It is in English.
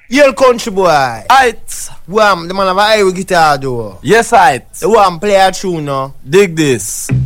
Yell country boy. Aight. Wham, the man have a high guitar though. Yes, aight. The one play a tune now. Dig this.